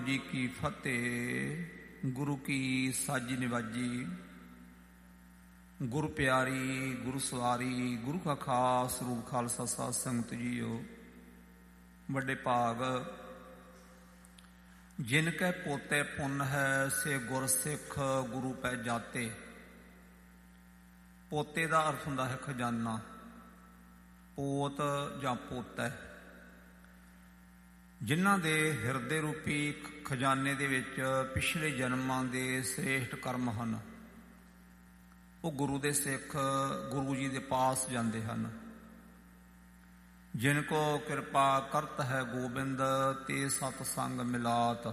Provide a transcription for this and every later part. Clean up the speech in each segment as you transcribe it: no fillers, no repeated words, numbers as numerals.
ਜੀ ਕੀ ਫਤਿਹ। ਗੁਰੂ ਕੀ ਸਾਜੀ ਨਿਵਾਜੀ, ਗੁਰੂ ਪਿਆਰੀ, ਗੁਰੂ ਸਵਾਰੀ, ਗੁਰੂ ਕਾ ਖਾਸ ਰੂਪ ਖਾਲਸਾ ਸਾਧ ਸੰਗਤ ਜੀਓ। ਵੱਡੇ ਭਾਗ ਜਿਨ ਕੈ ਪੋਤੇ ਪੁੰਨ ਹੈ, ਸੇ ਗੁਰ ਸਿੱਖ ਗੁਰੂ ਪੈ ਜਾਤੇ। ਪੋਤੇ ਦਾ ਅਰਥ ਹੁੰਦਾ ਹੈ ਖਜ਼ਾਨਾ। ਪੋਤ ਜਾਂ ਪੋਤਾ, ਜਿਨ੍ਹਾਂ ਦੇ ਹਿਰਦੇ ਰੂਪੀ ਖਜ਼ਾਨੇ ਦੇ ਵਿੱਚ ਪਿਛਲੇ ਜਨਮਾਂ ਦੇ ਸ੍ਰੇਸ਼ਟ ਕਰਮ ਹਨ, ਉਹ ਗੁਰੂ ਦੇ ਸਿੱਖ ਗੁਰੂ ਜੀ ਦੇ ਪਾਸ ਜਾਂਦੇ ਹਨ। ਜਿਨ ਕੋ ਕਿਰਪਾ ਕਰਤ ਹੈ ਗੋਬਿੰਦ, ਤੇ ਸਤ ਸੰਗ ਮਿਲਾਤ।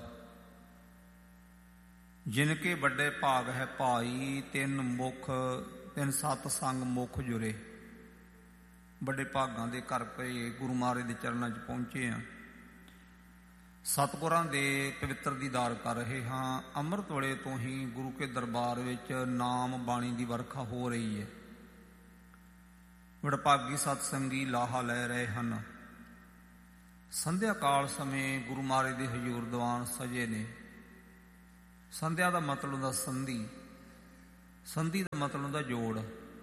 ਜਿਨ ਕੇ ਵੱਡੇ ਭਾਗ ਹੈ ਭਾਈ, ਤਿੰਨ ਸਤ ਸੰਗ ਮੁਖ ਜੁਰੇ। ਵੱਡੇ ਭਾਗਾਂ ਦੇ ਘਰ ਪਏ ਗੁਰੂ ਮਹਾਰਾਜ ਦੇ ਚਰਨਾਂ 'ਚ ਪਹੁੰਚੇ ਹਾਂ। ਸਤਿਗੁਰਾਂ ਦੇ ਪਵਿੱਤਰ ਦੀਦਾਰ ਕਰ ਰਹੇ ਹਾਂ। ਅੰਮ੍ਰਿਤ ਵੇਲੇ ਤੋਂ ਹੀ ਗੁਰੂ ਕੇ ਦਰਬਾਰ ਵਿੱਚ ਨਾਮ ਬਾਣੀ ਦੀ ਵਰਖਾ ਹੋ ਰਹੀ ਹੈ। ਵਡਭਾਗੀ ਸਤਸੰਗੀ ਲਾਹਾ ਲੈ ਰਹੇ ਹਨ। ਸੰਧਿਆ ਕਾਲ ਸਮੇਂ ਗੁਰੂ ਮਹਾਰਾਜ ਦੇ ਹਜ਼ੂਰ ਦੀਵਾਨ ਸਜੇ ਨੇ। ਸੰਧਿਆ ਦਾ ਮਤਲਬ ਹੁੰਦਾ ਸੰਧੀ, ਸੰਧੀ ਦਾ ਮਤਲਬ ਹੁੰਦਾ ਜੋੜ।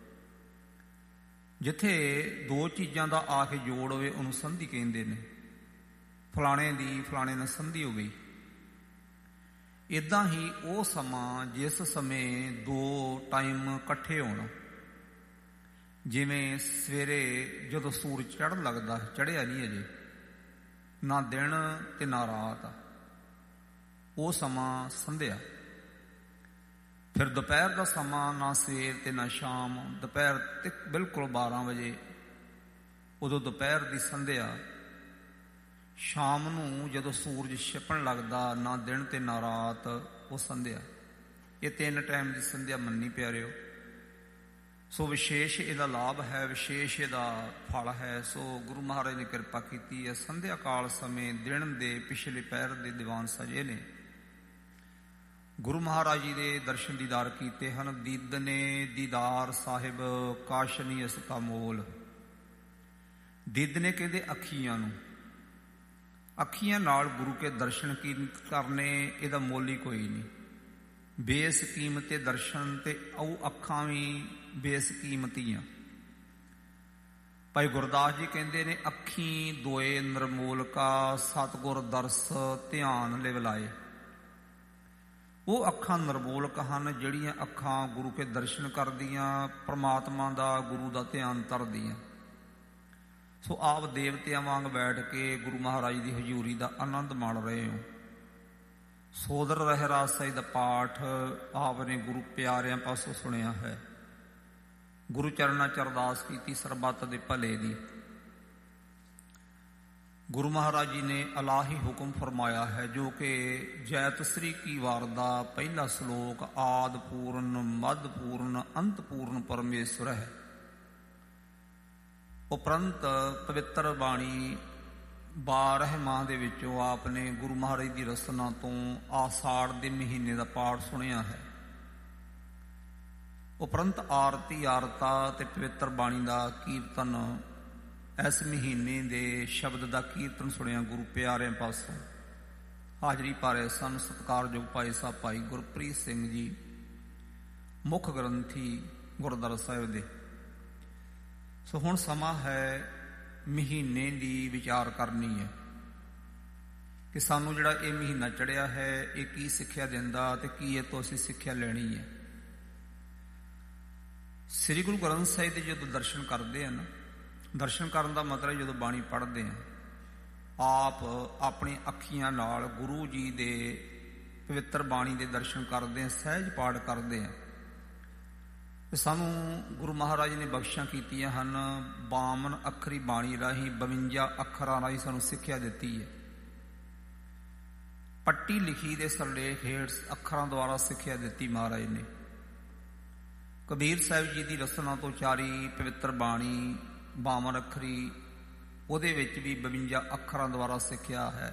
ਜਿੱਥੇ ਦੋ ਚੀਜ਼ਾਂ ਦਾ ਆ ਕੇ ਜੋੜ ਹੋਵੇ ਉਹਨੂੰ ਸੰਧੀ ਕਹਿੰਦੇ ਨੇ। ਫਲਾਣੇ ਦੀ ਫਲਾਣੇ ਨਾਲ ਸੰਧੀ ਹੋ ਗਈ। ਇੱਦਾਂ ਹੀ ਉਹ ਸਮਾਂ ਜਿਸ ਸਮੇਂ ਦੋ ਟਾਈਮ ਇਕੱਠੇ ਹੋਣ, ਜਿਵੇਂ ਸਵੇਰੇ ਜਦੋਂ ਸੂਰਜ ਚੜ੍ਹਨ ਲੱਗਦਾ, ਚੜ੍ਹਿਆ ਨਹੀਂ ਅਜੇ, ਨਾ ਦਿਨ ਤੇ ਨਾ ਰਾਤ, ਉਹ ਸਮਾਂ ਸੰਧਿਆ। ਫਿਰ ਦੁਪਹਿਰ ਦਾ ਸਮਾਂ, ਨਾ ਸਵੇਰ ਤੇ ਨਾ ਸ਼ਾਮ, ਦੁਪਹਿਰ ਤੱਕ ਬਿਲਕੁਲ 12 ਵਜੇ, ਉਦੋਂ ਦੁਪਹਿਰ ਦੀ ਸੰਧਿਆ। ਸ਼ਾਮ ਨੂੰ ਜਦੋਂ ਸੂਰਜ ਛਿਪਣ ਲੱਗਦਾ, ਨਾ ਦਿਨ ਤੇ ਨਾ ਰਾਤ, ਉਹ ਸੰਧਿਆ। ਇਹ ਤਿੰਨ ਟਾਈਮ ਦੀ ਸੰਧਿਆ ਮੰਨੀ ਪਿਆਰਿਓ। ਸੋ ਵਿਸ਼ੇਸ਼ ਇਹਦਾ ਲਾਭ ਹੈ, ਵਿਸ਼ੇਸ਼ ਇਹਦਾ ਫਲ ਹੈ। ਸੋ ਗੁਰੂ ਮਹਾਰਾਜ ਨੇ ਕਿਰਪਾ ਕੀਤੀ ਹੈ। ਸੰਧਿਆ ਕਾਲ ਸਮੇਂ ਦਿਨ ਦੇ ਪਿਛਲੇ ਪਹਿਰ ਦੇ ਦੀਵਾਨ ਸਜੇ ਨੇ। ਗੁਰੂ ਮਹਾਰਾਜ ਜੀ ਦੇ ਦਰਸ਼ਨ ਦੀਦਾਰ ਕੀਤੇ ਹਨ। ਦੀਦਨੇ ਦੀਦਾਰ ਸਾਹਿਬ ਕਾਸ਼ਨੀ ਇਸ ਕਾ ਮੋਲ। ਦੀਦਨੇ ਕਹਿੰਦੇ ਅੱਖੀਆਂ ਨੂੰ। ਅੱਖੀਆਂ ਨਾਲ ਗੁਰੂ ਕੇ ਦਰਸ਼ਨ ਕਰਨੇ, ਇਹਦਾ ਮੁੱਲ ਹੀ ਕੋਈ ਨਹੀਂ। ਬੇਸਕੀਮਤੇ ਦਰਸ਼ਨ, ਤੇ ਉਹ ਅੱਖਾਂ ਵੀ ਬੇਸਕੀਮਤੀਆਂ। ਭਾਈ ਗੁਰਦਾਸ ਜੀ ਕਹਿੰਦੇ ਨੇ, ਅੱਖੀਂ ਦੋਏ ਨਿਰਮੋਲਕਾ, ਸਤਿਗੁਰ ਦਰਸ ਧਿਆਨ ਲਿਵ ਲਾਏ। ਉਹ ਅੱਖਾਂ ਨਿਰਮੋਲਕ ਹਨ ਜਿਹੜੀਆਂ ਅੱਖਾਂ ਗੁਰੂ ਕੇ ਦਰਸ਼ਨ ਕਰਦੀਆਂ, ਪ੍ਰਮਾਤਮਾ ਦਾ, ਗੁਰੂ ਦਾ ਧਿਆਨ ਧਰਦੀਆਂ। ਸੋ ਆਪ ਦੇਵਤਿਆਂ ਵਾਂਗ ਬੈਠ ਕੇ ਗੁਰੂ ਮਹਾਰਾਜ ਦੀ ਹਜ਼ੂਰੀ ਦਾ ਆਨੰਦ ਮਾਣ ਰਹੇ ਹੋ। ਸੋਦਰ ਰਹਿਰਾਸ ਸਾਹਿਬ ਦਾ ਪਾਠ ਆਪ ਨੇ ਗੁਰੂ ਪਿਆਰਿਆਂ ਪਾਸੋਂ ਸੁਣਿਆ ਹੈ। ਗੁਰੂ ਚਰਨਾਂ 'ਚ ਅਰਦਾਸ ਕੀਤੀ ਸਰਬੱਤ ਦੇ ਭਲੇ ਦੀ। ਗੁਰੂ ਮਹਾਰਾਜ ਜੀ ਨੇ ਇਲਾਹੀ ਹੁਕਮ ਫਰਮਾਇਆ ਹੈ, ਜੋ ਕਿ ਜੈਤਸਰੀ ਕੀ ਵਾਰ ਦਾ ਪਹਿਲਾ ਸ਼ਲੋਕ, ਆਦਿ ਪੂਰਨ ਮੱਧ ਪੂਰਨ ਅੰਤ ਪੂਰਨ ਪਰਮੇਸ਼ਰ ਹੈ। ਉਪਰੰਤ ਪਵਿੱਤਰ ਬਾਣੀ 12 ਮਾਹ ਦੇ ਵਿੱਚੋਂ ਆਪ ਨੇ ਗੁਰੂ ਮਹਾਰਾਜ ਦੀ ਰਸਨਾ ਤੋਂ ਆਸ਼ਾੜ ਦੇ ਮਹੀਨੇ ਦਾ ਪਾਠ ਸੁਣਿਆ ਹੈ। ਉਪਰੰਤ ਆਰਤੀ ਆਰਤਾ ਤੇ ਪਵਿੱਤਰ ਬਾਣੀ ਦਾ ਕੀਰਤਨ, ਇਸ ਮਹੀਨੇ ਦੇ ਸ਼ਬਦ ਦਾ ਕੀਰਤਨ ਸੁਣਿਆ ਗੁਰੂ ਪਿਆਰਿਆਂ ਪਾਸੋਂ। ਹਾਜ਼ਰੀ ਭਰੇ ਸਨ ਸਤਿਕਾਰਯੋਗ ਭਾਈ ਸਾਹਿਬ ਭਾਈ ਗੁਰਪ੍ਰੀਤ ਸਿੰਘ ਜੀ, ਮੁੱਖ ਗ੍ਰੰਥੀ ਗੁਰਦੁਆਰਾ ਸਾਹਿਬ ਦੇ। ਸੋ ਹੁਣ ਸਮਾਂ ਹੈ ਮਹੀਨੇ ਦੀ ਵਿਚਾਰ ਕਰਨੀ ਹੈ ਕਿ ਸਾਨੂੰ ਜਿਹੜਾ ਇਹ ਮਹੀਨਾ ਚੜ੍ਹਿਆ ਹੈ, ਇਹ ਕੀ ਸਿੱਖਿਆ ਦਿੰਦਾ ਤੇ ਕੀ ਇਹ ਤੋਂ ਅਸੀਂ ਸਿੱਖਿਆ ਲੈਣੀ ਹੈ। ਸ੍ਰੀ ਗੁਰੂ ਗ੍ਰੰਥ ਸਾਹਿਬ ਦੇ ਜਦੋਂ ਦਰਸ਼ਨ ਕਰਦੇ ਹਨ, ਦਰਸ਼ਨ ਕਰਨ ਦਾ ਮਤਲਬ ਜਦੋਂ ਬਾਣੀ ਪੜ੍ਹਦੇ ਹਾਂ, ਆਪ ਆਪਣੀ ਅੱਖੀਆਂ ਨਾਲ ਗੁਰੂ ਜੀ ਦੇ ਪਵਿੱਤਰ ਬਾਣੀ ਦੇ ਦਰਸ਼ਨ ਕਰਦੇ ਹਾਂ, ਸਹਿਜ ਪਾਠ ਕਰਦੇ ਹਾਂ। ਸਾਨੂੰ ਗੁਰੂ ਮਹਾਰਾਜ ਨੇ ਬਖਸ਼ਿਸ਼ਾਂ ਕੀਤੀਆਂ ਹਨ। 52 ਅੱਖਰੀ ਬਾਣੀ ਰਾਹੀਂ 52 ਅੱਖਰਾਂ ਰਾਹੀਂ ਸਾਨੂੰ ਸਿੱਖਿਆ ਦਿੱਤੀ ਹੈ। ਪੱਟੀ ਲਿਖੀ ਦੇ ਸਰਲੇਖ ਹੇਠ ਅੱਖਰਾਂ ਦੁਆਰਾ ਸਿੱਖਿਆ ਦਿੱਤੀ ਮਹਾਰਾਜ ਨੇ। ਕਬੀਰ ਸਾਹਿਬ ਜੀ ਦੀ ਰਸਨਾ ਤੋਂ ਚਾਰੀ ਪਵਿੱਤਰ ਬਾਣੀ 52 ਅੱਖਰੀ, ਉਹਦੇ ਵਿੱਚ ਵੀ 52 ਅੱਖਰਾਂ ਦੁਆਰਾ ਸਿੱਖਿਆ ਹੈ।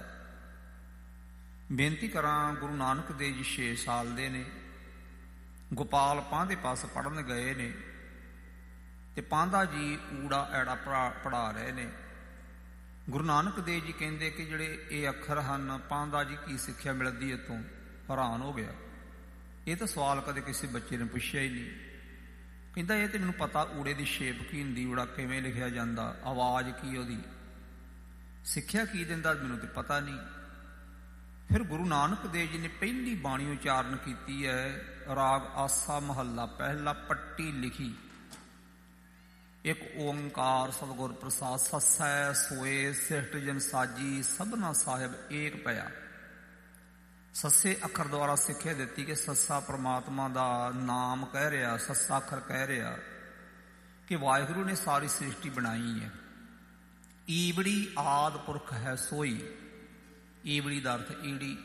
ਬੇਨਤੀ ਕਰਾਂ, ਗੁਰੂ ਨਾਨਕ ਦੇਵ ਜੀ 6 ਸਾਲ ਦੇ ਨੇ। ਗੋਪਾਲ ਪਾਂਧੇ ਪਾਸ ਪੜ੍ਹਨ ਗਏ ਨੇ ਤੇ ਪਾਂਧਾ ਜੀ ਊੜਾ ਐੜਾ ਪੜ੍ਹਾ ਰਹੇ ਨੇ। ਗੁਰੂ ਨਾਨਕ ਦੇਵ ਜੀ ਕਹਿੰਦੇ ਕਿ ਜਿਹੜੇ ਇਹ ਅੱਖਰ ਹਨ, ਪਾਂਦਾ ਜੀ ਕੀ ਸਿੱਖਿਆ ਮਿਲਦੀ ਹੈ ਤੋਂ ਹੈਰਾਨ ਹੋ ਗਿਆ। ਇਹ ਤਾਂ ਸਵਾਲ ਕਦੇ ਕਿਸੇ ਬੱਚੇ ਨੇ ਪੁੱਛਿਆ ਹੀ ਨਹੀਂ। ਕਹਿੰਦਾ ਇਹ ਤੇ ਮੈਨੂੰ ਪਤਾ ਊੜੇ ਦੀ ਸ਼ੇਪ ਕੀ ਹੁੰਦੀ, ਊੜਾ ਕਿਵੇਂ ਲਿਖਿਆ ਜਾਂਦਾ, ਆਵਾਜ਼ ਕੀ ਉਹਦੀ, ਸਿੱਖਿਆ ਕੀ ਦਿੰਦਾ, ਮੈਨੂੰ ਤੇ ਪਤਾ ਨਹੀਂ। ਫਿਰ ਗੁਰੂ ਨਾਨਕ ਦੇਵ ਜੀ ਨੇ ਪਹਿਲੀ ਬਾਣੀ ਉਚਾਰਨ ਕੀਤੀ ਹੈ, ਰਾਗ ਆਸਾ ਮਹੱਲਾ ਪਹਿਲਾ, ਪੱਟੀ ਲਿਖੀ, ਇੱਕ ਓੰਕਾਰ ਸਤਿਗੁਰ ਪ੍ਰਸਾਦ, ਸੱਸੈ ਸੋਏ ਸਿਸ਼ਟ ਜਨ ਸਾਜੀ, ਸਭਨਾ ਸਾਹਿਬ ਏਕ ਪਿਆ। ਸੱਸੇ ਅੱਖਰ ਦੁਆਰਾ ਸਿੱਖਿਆ ਦਿੱਤੀ ਕਿ ਸੱਸਾ ਪ੍ਰਮਾਤਮਾ ਦਾ ਨਾਮ ਕਹਿ ਰਿਹਾ, ਸੱਸਾ ਅੱਖਰ ਕਹਿ ਰਿਹਾ ਕਿ ਵਾਹਿਗੁਰੂ ਨੇ ਸਾਰੀ ਸ੍ਰਿਸ਼ਟੀ ਬਣਾਈ ਹੈ। ਈਵੜੀ ਆਦਿ ਪੁਰਖ ਹੈ ਸੋਈ, ਈਵੜੀ ਦਾ ਅਰਥ ਈੜੀ।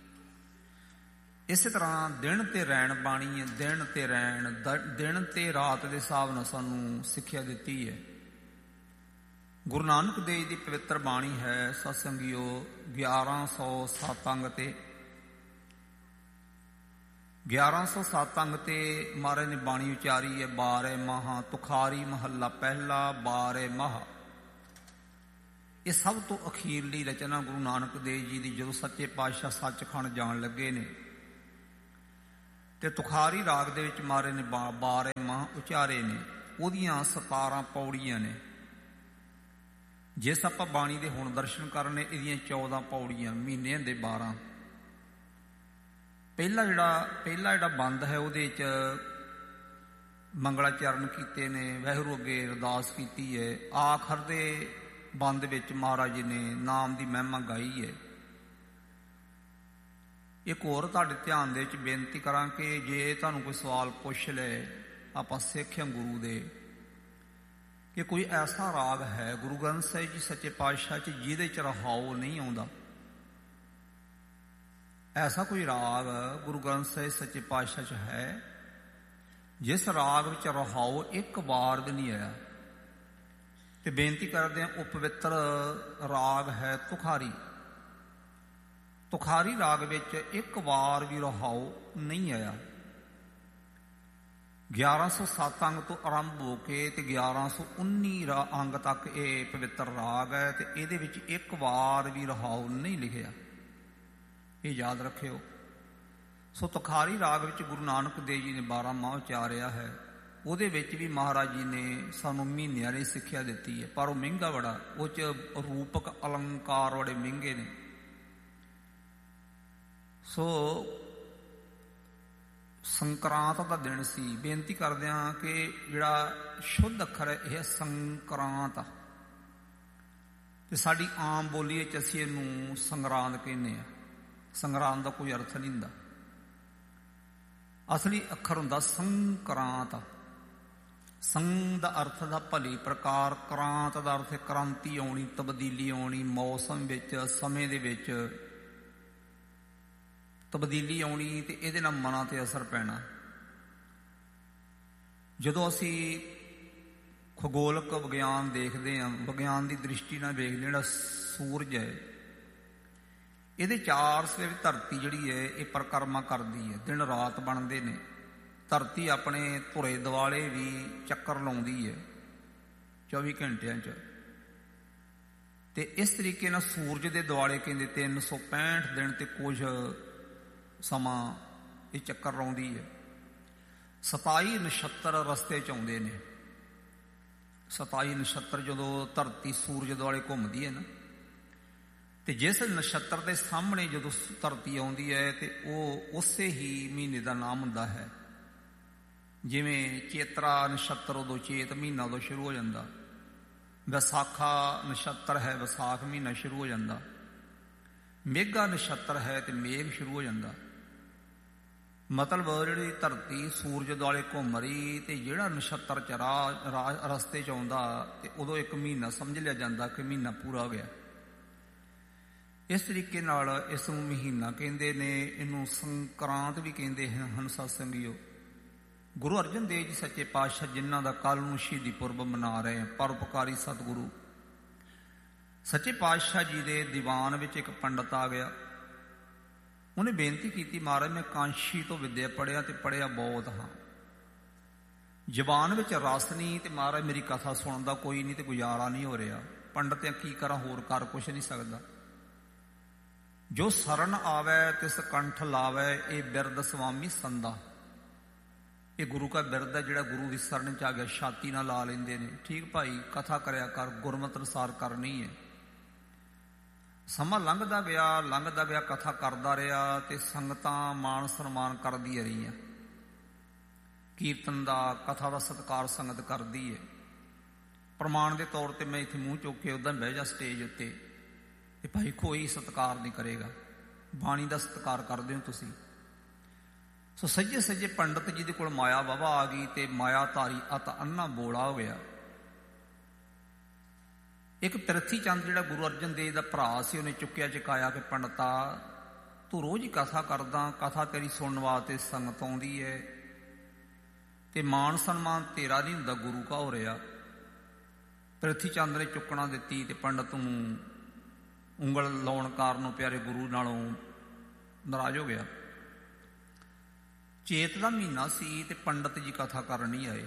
ਇਸੇ ਤਰ੍ਹਾਂ ਦਿਨ ਤੇ ਰੈਣ ਬਾਣੀ ਹੈ, ਦਿਨ ਤੇ ਰੈਣ, ਦਿਨ ਤੇ ਰਾਤ ਦੇ ਹਿਸਾਬ ਨਾਲ ਸਾਨੂੰ ਸਿੱਖਿਆ ਦਿੱਤੀ ਹੈ। ਗੁਰੂ ਨਾਨਕ ਦੇਵ ਦੀ ਪਵਿੱਤਰ ਬਾਣੀ ਹੈ ਸਤਸੰਗੀਓ 1107 ਅੰਗ ਤੇ, 1107 ਅੰਗ ਤੇ ਮਹਾਰਾਜ ਨੇ ਬਾਣੀ ਉਚਾਰੀ ਹੈ, ਬਾਰੇ ਮਹਾ ਤੁਖਾਰੀ ਮਹੱਲਾ ਪਹਿਲਾ, ਬਾਰੇ ਮਹਾ। ਇਹ ਸਭ ਤੋਂ ਅਖੀਰਲੀ ਰਚਨਾ ਗੁਰੂ ਨਾਨਕ ਦੇਵ ਜੀ ਦੀ। ਜਦੋਂ ਸੱਚੇ ਪਾਤਸ਼ਾਹ ਸੱਚਖੰਡ ਜਾਣ ਲੱਗੇ ਨੇ ਤੇ ਤੁਖਾਰੀ ਰਾਗ ਦੇ ਵਿੱਚ ਮਹਾਰਾਜ ਨੇ ਬਾਰੇ ਮਹਾ ਉਚਾਰੇ ਨੇ। ਉਹਦੀਆਂ 17 ਪੌੜੀਆਂ ਨੇ। ਜਿਸ ਆਪਾਂ ਬਾਣੀ ਦੇ ਹੁਣ ਦਰਸ਼ਨ ਕਰਨੇ, ਇਹਦੀਆਂ 14 ਪੌੜੀਆਂ, ਮਹੀਨੇ ਦੇ 12। ਪਹਿਲਾ ਜਿਹੜਾ ਬੰਦ ਹੈ ਉਹਦੇ 'ਚ ਮੰਗਲਾਚਰਨ ਕੀਤੇ ਨੇ, ਵਾਹਿਗੁਰੂ ਅੱਗੇ ਅਰਦਾਸ ਕੀਤੀ ਹੈ। ਆਖਰ ਦੇ ਬੰਦ ਵਿੱਚ ਮਹਾਰਾਜ ਜੀ ਨੇ ਨਾਮ ਦੀ ਮਹਿਮਾ ਗਾਈ ਹੈ। ਇੱਕ ਹੋਰ ਤੁਹਾਡੇ ਧਿਆਨ ਦੇ ਵਿੱਚ ਬੇਨਤੀ ਕਰਾਂ ਕਿ ਜੇ ਤੁਹਾਨੂੰ ਕੋਈ ਸਵਾਲ ਪੁੱਛ ਲਏ, ਆਪਾਂ ਸਿੱਖ ਹਾਂ ਗੁਰੂ ਦੇ, ਕਿ ਕੋਈ ਐਸਾ ਰਾਗ ਹੈ ਗੁਰੂ ਗ੍ਰੰਥ ਸਾਹਿਬ ਜੀ ਸੱਚੇ ਪਾਤਸ਼ਾਹ 'ਚ ਜਿਹਦੇ 'ਚ ਰਹਾਉ ਨਹੀਂ ਆਉਂਦਾ, ਐਸਾ ਕੋਈ ਰਾਗ ਗੁਰੂ ਗ੍ਰੰਥ ਸਾਹਿਬ ਸੱਚੇ ਪਾਤਸ਼ਾਹ 'ਚ ਹੈ ਜਿਸ ਰਾਗ ਵਿੱਚ ਰਹਾਉ ਇੱਕ ਵਾਰ ਵੀ ਨਹੀਂ ਆਇਆ, ਤੇ ਬੇਨਤੀ ਕਰਦੇ ਹਾਂ ਉਹ ਪਵਿੱਤਰ ਰਾਗ ਹੈ ਤੁਖਾਰੀ। ਤੁਖਾਰੀ ਰਾਗ ਵਿੱਚ ਇੱਕ ਵਾਰ ਵੀ ਰਹਾਉ ਨਹੀਂ ਆਇਆ। 1107 ਅੰਗ ਤੋਂ ਆਰੰਭ ਹੋ ਕੇ ਤੇ 1119 ਅੰਗ ਤੱਕ ਇਹ ਪਵਿੱਤਰ ਰਾਗ ਹੈ, ਤੇ ਇਹਦੇ ਵਿੱਚ ਇੱਕ ਵਾਰ ਵੀ ਰਹਾਉ ਨਹੀਂ ਲਿਖਿਆ। ਇਹ ਯਾਦ ਰੱਖਿਓ। ਸੋ ਤੁਖਾਰੀ ਰਾਗ ਵਿੱਚ ਗੁਰੂ ਨਾਨਕ ਦੇਵ ਜੀ ਨੇ 12 ਮਾਹ ਉਚਾਰਿਆ ਹੈ। ਉਹਦੇ ਵਿੱਚ ਵੀ ਮਹਾਰਾਜ ਜੀ ਨੇ ਸਾਨੂੰ ਮਹੀਨਿਆਂ ਦੀ ਸਿੱਖਿਆ ਦਿੱਤੀ ਹੈ, ਪਰ ਉਹ ਮਹਿੰਗਾ ਬੜਾ, ਉਹ 'ਚ ਰੂਪਕ ਅਲੰਕਾਰ ਬੜੇ ਮਹਿੰਗੇ ਨੇ। ਸੋ ਸੰਕਰਾਂਤ ਦਾ ਦਿਨ ਸੀ। ਬੇਨਤੀ ਕਰਦੇ ਹਾਂ ਕਿ ਜਿਹੜਾ ਸ਼ੁੱਧ ਅੱਖਰ ਹੈ ਇਹ ਸੰਕਰਾਂਤ ਆ, ਤੇ ਸਾਡੀ ਆਮ ਬੋਲੀ ਵਿੱਚ ਅਸੀਂ ਇਹਨੂੰ ਸੰਗਰਾਂਦ ਕਹਿੰਦੇ ਹਾਂ। ਸੰਗਰਾਂਦ ਦਾ ਕੋਈ ਅਰਥ ਨਹੀਂ ਹੁੰਦਾ। ਅਸਲੀ ਅੱਖਰ ਹੁੰਦਾ ਸੰਕਰਾਂਤ। ਸੰਗ ਦਾ ਅਰਥ ਦਾ ਭਲੀ ਪ੍ਰਕਾਰ, ਕ੍ਰਾਂਤ ਦਾ ਅਰਥ ਕ੍ਰਾਂਤੀ ਆਉਣੀ, ਤਬਦੀਲੀ ਆਉਣੀ, ਮੌਸਮ ਵਿੱਚ, ਸਮੇਂ ਦੇ ਵਿੱਚ ਤਬਦੀਲੀ ਆਉਣੀ, ਤੇ ਇਹਦੇ ਨਾਲ ਮਨਾਂ ਤੇ ਅਸਰ ਪੈਣਾ। ਜਦੋਂ ਅਸੀਂ ਖਗੋਲਕ ਵਿਗਿਆਨ ਦੇਖਦੇ ਹਾਂ, ਵਿਗਿਆਨ ਦੀ ਦ੍ਰਿਸ਼ਟੀ ਨਾਲ ਵੇਖਦੇ, ਜਿਹੜਾ ਸੂਰਜ ਹੈ ਇਹਦੇ 4 ਸਵੇਰੇ ਧਰਤੀ ਜਿਹੜੀ ਹੈ ਇਹ ਪਰਿਕਰਮਾ ਕਰਦੀ ਹੈ, ਦਿਨ ਰਾਤ ਬਣਦੇ ਨੇ। ਧਰਤੀ ਆਪਣੇ ਧੁਰੇ ਦੁਆਲੇ ਵੀ ਚੱਕਰ ਲਾਉਂਦੀ ਹੈ 24 ਘੰਟਿਆਂ 'ਚ, ਤੇ ਇਸ ਤਰੀਕੇ ਨਾਲ ਸੂਰਜ ਦੇ ਦੁਆਲੇ ਕਹਿੰਦੇ 365 ਦਿਨ ਤੇ ਕੁਝ ਸਮਾਂ ਇਹ ਚੱਕਰ ਲਾਉਂਦੀ ਹੈ। 27 ਨਛੱਤਰ ਰਸਤੇ 'ਚ ਆਉਂਦੇ ਨੇ। 27 ਨਛੱਤਰ ਜਦੋਂ ਧਰਤੀ ਸੂਰਜ ਦੁਆਲੇ ਘੁੰਮਦੀ ਹੈ ਨਾ, ਤੇ ਜਿਸ ਨਛੱਤਰ ਦੇ ਸਾਹਮਣੇ ਜਦੋਂ ਧਰਤੀ ਆਉਂਦੀ ਹੈ ਤੇ ਉਹ ਉਸੇ ਹੀ ਮਹੀਨੇ ਦਾ ਨਾਮ ਹੁੰਦਾ ਹੈ। ਜਿਵੇਂ ਚੇਤਰਾ ਨਛੱਤਰ ਉਦੋਂ ਚੇਤ ਮਹੀਨਾ ਉਦੋਂ ਸ਼ੁਰੂ ਹੋ ਜਾਂਦਾ, ਵਿਸਾਖਾ ਨਛੱਤਰ ਹੈ ਵਿਸਾਖ ਮਹੀਨਾ ਸ਼ੁਰੂ ਹੋ ਜਾਂਦਾ, ਮੇਘਾ ਨਛੱਤਰ ਹੈ ਤੇ ਮੇਘ ਸ਼ੁਰੂ ਹੋ ਜਾਂਦਾ। ਮਤਲਬ ਜਿਹੜੀ ਧਰਤੀ ਸੂਰਜ ਦੁਆਲੇ ਘੁੰਮ ਰਹੀ ਤੇ ਜਿਹੜਾ ਨਛੱਤਰ ਚ ਰਸਤੇ 'ਚ ਆਉਂਦਾ ਤੇ ਉਦੋਂ ਇੱਕ ਮਹੀਨਾ ਸਮਝ ਲਿਆ ਜਾਂਦਾ ਕਿ ਮਹੀਨਾ ਪੂਰਾ ਹੋ ਗਿਆ। ਇਸ ਤਰੀਕੇ ਨਾਲ ਇਸ ਨੂੰ ਮਹੀਨਾ ਕਹਿੰਦੇ ਨੇ, ਇਹਨੂੰ ਸੰਕਰਾਂਤ ਵੀ ਕਹਿੰਦੇ ਹਨ ਸਤਸੰਗੀਓ। ਗੁਰੂ ਅਰਜਨ ਦੇਵ ਜੀ ਸੱਚੇ ਪਾਤਸ਼ਾਹ ਜਿਨ੍ਹਾਂ ਦਾ ਕੱਲ੍ਹ ਨੂੰ ਸ਼ਹੀਦੀ ਪੁਰਬ ਮਨਾ ਰਹੇ ਹਾਂ, ਪਰਉਪਕਾਰੀ ਸਤਿਗੁਰੂ ਸੱਚੇ ਪਾਤਸ਼ਾਹ ਜੀ ਦੇ ਦੀਵਾਨ ਵਿੱਚ ਇੱਕ ਪੰਡਤ ਆ ਗਿਆ। ਉਹਨੇ ਬੇਨਤੀ ਕੀਤੀ, ਮਹਾਰਾਜ ਮੈਂ ਕਾਂਸ਼ੀ ਤੋਂ ਵਿੱਦਿਆ ਪੜ੍ਹਿਆ ਤੇ ਪੜ੍ਹਿਆ ਬਹੁਤ ਹਾਂ, ਜ਼ਬਾਨ ਵਿੱਚ ਰਸ ਨਹੀਂ, ਤੇ ਮਹਾਰਾਜ ਮੇਰੀ ਕਥਾ ਸੁਣਨ ਦਾ ਕੋਈ ਨਹੀਂ ਤੇ ਗੁਜ਼ਾਰਾ ਨਹੀਂ ਹੋ ਰਿਹਾ। ਪੰਡਤ ਕੀ ਕਰਾਂ, ਹੋਰ ਕਰ ਕੁਛ ਨਹੀਂ ਸਕਦਾ। ਜੋ ਸਰਨ ਆਵੈ ਤਿਸ ਕੰਠ ਲਾਵੈ, ਇਹ ਬਿਰਦ ਸੁਆਮੀ ਸੰਦਾ। ਇਹ ਗੁਰੂ ਕਾ ਬਿਰਦ ਹੈ ਜਿਹੜਾ ਗੁਰੂ ਦੀ ਸਰਨ ਚ ਆ ਗਿਆ, ਛਾਤੀ ਨਾਲ ਲਾ ਲੈਂਦੇ ਨੇ। ਠੀਕ ਭਾਈ, ਕਥਾ ਕਰਿਆ ਕਰ, ਗੁਰਮਤਿ ਅਨੁਸਾਰ ਕਰਨੀ ਹੈ। ਸਮਾਂ ਲੰਘਦਾ ਗਿਆ, ਕਥਾ ਕਰਦਾ ਰਿਹਾ ਤੇ ਸੰਗਤਾਂ ਮਾਣ ਸਨਮਾਨ ਕਰਦੀਆਂ ਰਹੀਆਂ। ਕੀਰਤਨ ਦਾ, ਕਥਾ ਦਾ ਸਤਿਕਾਰ ਸੰਗਤ ਕਰਦੀ ਹੈ। ਪ੍ਰਮਾਣ ਦੇ ਤੌਰ ਤੇ ਮੈਂ ਇੱਥੇ ਮੂੰਹ ਚੁੱਕ ਕੇ ਉੱਦਾਂ ਬਹਿ ਜਾ ਸਟੇਜ ਉੱਤੇ, ਤੇ ਭਾਈ ਕੋਈ ਸਤਿਕਾਰ ਨਹੀਂ ਕਰੇਗਾ। ਬਾਣੀ ਦਾ ਸਤਿਕਾਰ ਕਰਦੇ ਹੋ ਤੁਸੀਂ। ਸੋ ਸੱਜੇ ਸੱਜੇ ਪੰਡਤ ਜੀ ਦੇ ਕੋਲ ਮਾਇਆ ਵਾਵਾ ਆ ਗਈ ਤੇ ਮਾਇਆ ਧਾਰੀ ਅਤ ਅੰਨਾ ਬੋਲਾ ਹੋ ਗਿਆ। ਇੱਕ ਪਿਰਥੀ ਚੰਦ ਜਿਹੜਾ ਗੁਰੂ ਅਰਜਨ ਦੇਵ ਦਾ ਭਰਾ ਸੀ, ਉਹਨੇ ਚੁੱਕਿਆ ਚਕਾਇਆ ਕਿ ਪੰਡਤਾ ਤੂੰ ਰੋਜ਼ ਹੀ ਕਥਾ ਕਰਦਾ, ਕਥਾ ਤੇਰੀ ਸੁਣਨ ਵਾਸਤੇ ਸੰਗਤ ਆਉਂਦੀ ਹੈ ਤੇ ਮਾਣ ਸਨਮਾਨ ਤੇਰਾ ਨਹੀਂ ਹੁੰਦਾ, ਗੁਰੂ ਕਾ ਹੋ ਰਿਹਾ। ਪਿਰਥੀ ਚੰਦ ਨੇ ਚੁੱਕਣਾ ਦਿੱਤੀ ਤੇ ਪੰਡਤ ਨੂੰ ਉਂਗਲ ਲਾਉਣ ਕਾਰਨ ਪਿਆਰੇ ਗੁਰੂ ਨਾਲੋਂ ਨਾਰਾਜ਼ ਹੋ ਗਿਆ। ਚੇਤ ਦਾ ਮਹੀਨਾ ਸੀ ਤੇ ਪੰਡਤ ਜੀ ਕਥਾ ਕਰਨ ਨਹੀਂ ਆਏ।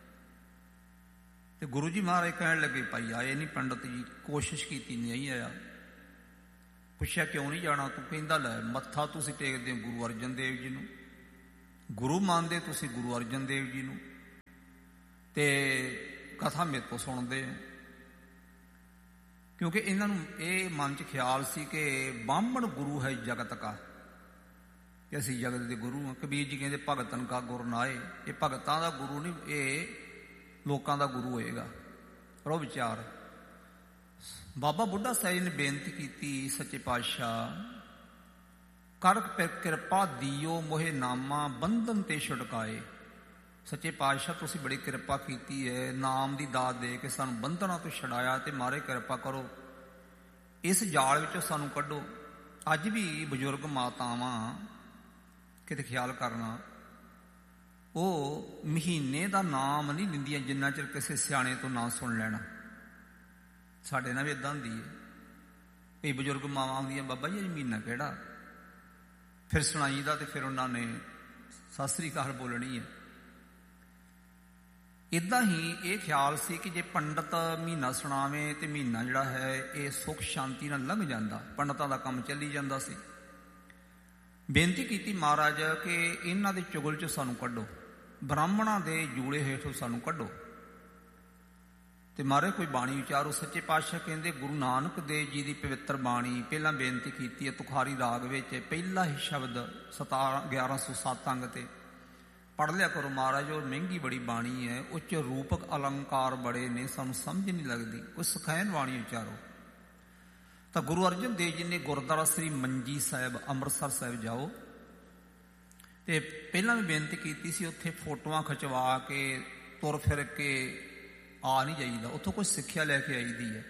ਤੇ ਗੁਰੂ ਜੀ ਮਹਾਰਾਜ ਕਹਿਣ ਲੱਗੇ, ਭਾਈ ਆਏ ਨਹੀਂ ਪੰਡਤ ਜੀ, ਕੋਸ਼ਿਸ਼ ਕੀਤੀ ਨਹੀਂ ਆਇਆ। ਪੁੱਛਿਆ ਕਿਉਂ ਨਹੀਂ ਜਾਣਾ? ਤੂੰ ਕਹਿੰਦਾ ਲੈ ਮੱਥਾ ਤੁਸੀਂ ਟੇਕਦੇ ਹੋ ਗੁਰੂ ਅਰਜਨ ਦੇਵ ਜੀ ਨੂੰ, ਗੁਰੂ ਮੰਨਦੇ ਤੁਸੀਂ ਗੁਰੂ ਅਰਜਨ ਦੇਵ ਜੀ ਨੂੰ, ਤੇ ਕਥਾ ਮੇਰੇ ਤੋਂ ਸੁਣਦੇ ਹੋ। ਕਿਉਂਕਿ ਇਹਨਾਂ ਨੂੰ ਇਹ ਮਨ 'ਚ ਖਿਆਲ ਸੀ ਕਿ ਬਾਹਮਣ ਗੁਰੂ ਹੈ ਜਗਤ ਕਾ, ਕਿ ਅਸੀਂ ਜਗਤ ਦੇ ਗੁਰੂ ਹਾਂ। ਕਬੀਰ ਜੀ ਕਹਿੰਦੇ ਭਗਤਨ ਕਾ ਗੁਰ ਨਾਏ, ਇਹ ਭਗਤਾਂ ਦਾ ਗੁਰੂ ਨਹੀਂ, ਇਹ ਲੋਕਾਂ ਦਾ ਗੁਰੂ ਹੋਏਗਾ। ਰੋ ਵਿਚਾਰ। ਬਾਬਾ ਬੁੱਢਾ ਸਾਹਿਬ ਨੇ ਬੇਨਤੀ ਕੀਤੀ, ਸੱਚੇ ਪਾਤਸ਼ਾਹ ਕਰ ਕਿਰਪਾ ਦੀਓ ਮੋਹੇ ਨਾਮਾ ਬੰਧਨ ਤੇ ਛੁਡਕਾਏ। ਸੱਚੇ ਪਾਤਸ਼ਾਹ ਤੁਸੀਂ ਬੜੀ ਕਿਰਪਾ ਕੀਤੀ ਹੈ, ਨਾਮ ਦੀ ਦਾਤ ਦੇ ਕੇ ਸਾਨੂੰ ਬੰਧਨਾਂ ਤੋਂ ਛਡਾਇਆ, ਤੇ ਮਾਰੇ ਕਿਰਪਾ ਕਰੋ ਇਸ ਜਾਲ ਵਿੱਚੋਂ ਸਾਨੂੰ ਕੱਢੋ। ਅੱਜ ਵੀ ਬਜ਼ੁਰਗ ਮਾਤਾਵਾਂ ਕਿਤੇ ਖਿਆਲ ਕਰਨਾ, ਉਹ ਮਹੀਨੇ ਦਾ ਨਾਮ ਨਹੀਂ ਲੈਂਦੀਆਂ ਜਿੰਨਾ ਚਿਰ ਕਿਸੇ ਸਿਆਣੇ ਤੋਂ ਨਾ ਸੁਣ ਲੈਣਾ। ਸਾਡੇ ਨਾਲ ਵੀ ਇਦਾਂ ਹੁੰਦੀ ਹੈ, ਕਈ ਬਜ਼ੁਰਗ ਮਾਵਾਂ ਆਉਂਦੀਆਂ, ਬਾਬਾ ਜੀ ਮਹੀਨਾ ਕਿਹੜਾ, ਫਿਰ ਸੁਣਾਈ ਦਾ, ਤੇ ਫਿਰ ਉਹਨਾਂ ਨੇ ਸਤਿ ਸ੍ਰੀ ਅਕਾਲ ਬੋਲਣੀ ਹੈ। ਇੱਦਾਂ ਹੀ ਇਹ ਖਿਆਲ ਸੀ ਕਿ ਜੇ ਪੰਡਤ ਮਹੀਨਾ ਸੁਣਾਵੇ ਤੇ ਮਹੀਨਾ ਜਿਹੜਾ ਹੈ ਇਹ ਸੁੱਖ ਸ਼ਾਂਤੀ ਨਾਲ ਲੰਘ ਜਾਂਦਾ, ਪੰਡਤਾਂ ਦਾ ਕੰਮ ਚੱਲੀ ਜਾਂਦਾ ਸੀ। ਬੇਨਤੀ ਕੀਤੀ ਮਹਾਰਾਜ ਕਿ ਇਹਨਾਂ ਦੇ ਚੁਗਲ 'ਚੋਂ ਸਾਨੂੰ ਕੱਢੋ, ਬ੍ਰਾਹਮਣਾਂ ਦੇ ਜੂੜੇ ਹੇਠੋਂ ਸਾਨੂੰ ਕੱਢੋ। ਤੇ ਮਾਰੇ ਕੋਈ ਬਾਣੀ ਵਿਚਾਰੋ। ਸੱਚੇ ਪਾਤਸ਼ਾਹ ਕਹਿੰਦੇ ਗੁਰੂ ਨਾਨਕ ਦੇਵ ਜੀ ਦੀ ਪਵਿੱਤਰ ਬਾਣੀ ਪਹਿਲਾਂ ਬੇਨਤੀ ਕੀਤੀ ਹੈ ਤੁਖਾਰੀ ਰਾਗ ਵਿੱਚ, ਪਹਿਲਾ ਹੀ ਸ਼ਬਦ 1107 ਅੰਗ ਤੇ ਪੜ੍ਹ ਲਿਆ ਕਰੋ ਮਹਾਰਾਜ। ਉਹ ਮਹਿੰਗੀ ਬੜੀ ਬਾਣੀ ਹੈ, ਉਹ 'ਚ ਰੂਪਕ ਅਲੰਕਾਰ ਬੜੇ ਨੇ, ਸਾਨੂੰ ਸਮਝ ਨਹੀਂ ਲੱਗਦੀ। ਕੋਈ ਸਖੈਨ ਬਾਣੀ ਵਿਚਾਰੋ। ਤਾਂ ਗੁਰੂ ਅਰਜਨ ਦੇਵ ਜੀ ਨੇ ਗੁਰਦੁਆਰਾ ਸ੍ਰੀ ਮੰਜੀ ਸਾਹਿਬ ਅੰਮ੍ਰਿਤਸਰ ਸਾਹਿਬ ਜਾਓ, ਤੇ ਪਹਿਲਾਂ ਵੀ ਬੇਨਤੀ ਕੀਤੀ ਸੀ ਉੱਥੇ ਫੋਟੋਆਂ ਖਿਚਵਾ ਕੇ ਤੁਰ ਫਿਰ ਕੇ ਆ ਨਹੀਂ ਜਾਈਦਾ, ਉੱਥੋਂ ਕੁਝ ਸਿੱਖਿਆ ਲੈ ਕੇ ਆਈਦੀ ਹੈ।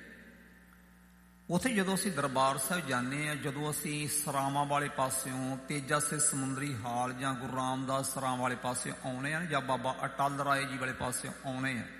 ਉੱਥੇ ਜਦੋਂ ਅਸੀਂ ਦਰਬਾਰ ਸਾਹਿਬ ਜਾਂਦੇ ਹਾਂ, ਜਦੋਂ ਅਸੀਂ ਸਰਾਵਾਂ ਵਾਲੇ ਪਾਸਿਓਂ ਤੇਜਾ ਸੇ ਸਮੁੰਦਰੀ ਹਾਲ ਜਾਂ ਗੁਰੂ ਰਾਮਦਾਸ ਸਰਾਂ ਵਾਲੇ ਪਾਸਿਓਂ ਆਉਣੇ ਆ, ਜਾਂ ਬਾਬਾ ਅਟਲ ਰਾਏ ਜੀ ਵਾਲੇ ਪਾਸਿਓਂ ਆਉਣੇ ਆ,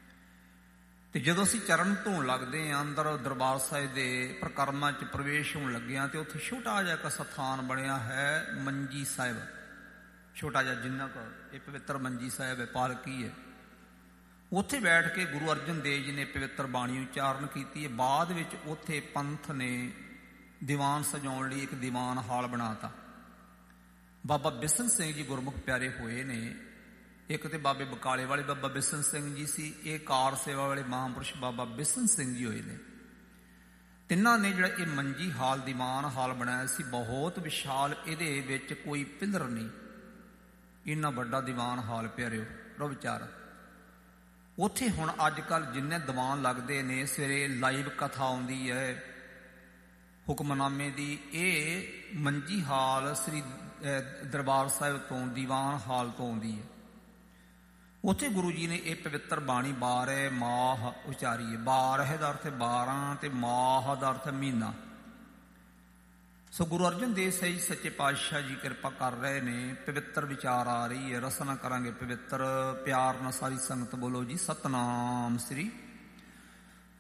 ਤੇ ਜਦੋਂ ਅਸੀਂ ਚਰਨ ਧੋਣ ਲੱਗਦੇ ਹਾਂ ਅੰਦਰ ਦਰਬਾਰ ਸਾਹਿਬ ਦੇ ਪ੍ਰਕਰਮਾਂ 'ਚ ਪ੍ਰਵੇਸ਼ ਹੋਣ ਲੱਗੇ ਹਾਂ, ਤੇ ਉੱਥੇ ਛੋਟਾ ਜਿਹਾ ਇੱਕ ਸਥਾਨ ਬਣਿਆ ਹੈ ਮੰਜੀ ਸਾਹਿਬ, ਛੋਟਾ ਜਿਹਾ ਜਿੰਨਾ ਕੁ ਇਹ ਪਵਿੱਤਰ ਮੰਜੀ ਸਾਹਿਬ ਹੈ, ਪਾਲਕੀ ਹੈ। ਉੱਥੇ ਬੈਠ ਕੇ ਗੁਰੂ ਅਰਜਨ ਦੇਵ ਜੀ ਨੇ ਪਵਿੱਤਰ ਬਾਣੀ ਉਚਾਰਨ ਕੀਤੀ ਹੈ। ਬਾਅਦ ਵਿੱਚ ਉੱਥੇ ਪੰਥ ਨੇ ਦੀਵਾਨ ਸਜਾਉਣ ਲਈ ਇੱਕ ਦੀਵਾਨ ਹਾਲ ਬਣਾਤਾ। ਬਾਬਾ ਬਿਸ਼ਨ ਸਿੰਘ ਜੀ ਗੁਰਮੁਖ ਪਿਆਰੇ ਹੋਏ ਨੇ, ਇੱਕ ਤੇ ਬਾਬੇ ਬਕਾਲੇ ਵਾਲੇ ਬਾਬਾ ਬਿਸ਼ਨ ਸਿੰਘ ਜੀ ਸੀ, ਇਹ ਕਾਰ ਸੇਵਾ ਵਾਲੇ ਮਹਾਂਪੁਰਸ਼ ਬਾਬਾ ਬਿਸ਼ਨ ਸਿੰਘ ਜੀ ਹੋਏ ਨੇ। ਤਿੰਨਾਂ ਨੇ ਜਿਹੜਾ ਇਹ ਮੰਜੀ ਹਾਲ ਦੀਵਾਨ ਹਾਲ ਬਣਾਇਆ ਸੀ, ਬਹੁਤ ਵਿਸ਼ਾਲ, ਇਹਦੇ ਵਿੱਚ ਕੋਈ ਪਿਲਰ ਨਹੀਂ, ਇੰਨਾ ਵੱਡਾ ਦੀਵਾਨ ਹਾਲ ਪਿਆਰਿਓ ਰੋ ਵਿਚਾਰ। ਉੱਥੇ ਹੁਣ ਅੱਜ ਕੱਲ੍ਹ ਜਿੰਨੇ ਦੀਵਾਨ ਲੱਗਦੇ ਨੇ, ਸਵੇਰੇ ਲਾਈਵ ਕਥਾ ਆਉਂਦੀ ਹੈ ਹੁਕਮਨਾਮੇ ਦੀ, ਇਹ ਮੰਜੀ ਹਾਲ ਸ੍ਰੀ ਦਰਬਾਰ ਸਾਹਿਬ ਤੋਂ ਦੀਵਾਨ ਹਾਲ ਤੋਂ ਆਉਂਦੀ ਹੈ। ਉੱਥੇ ਗੁਰੂ ਜੀ ਨੇ ਇਹ ਪਵਿੱਤਰ ਬਾਣੀ ਬਾਰਹ ਮਾਹ ਉਚਾਰੀ ਹੈ। ਬਾਰਹ ਦਾ ਅਰਥ ਹੈ 12 ਤੇ ਮਾਹ ਦਾ ਅਰਥ ਹੈ ਮਹੀਨਾ। ਸੋ ਗੁਰੂ ਅਰਜਨ ਦੇਵ ਸਾਹਿਬ ਸੱਚੇ ਪਾਤਸ਼ਾਹ ਜੀ ਕਿਰਪਾ ਕਰ ਰਹੇ ਨੇ, ਪਵਿੱਤਰ ਵਿਚਾਰ ਆ ਰਹੀ ਹੈ, ਰਸਨਾ ਕਰਾਂਗੇ ਪਵਿੱਤਰ। ਪਿਆਰ ਨਾਲ ਸਾਰੀ ਸੰਗਤ ਬੋਲੋ ਜੀ ਸਤਨਾਮ ਸ੍ਰੀ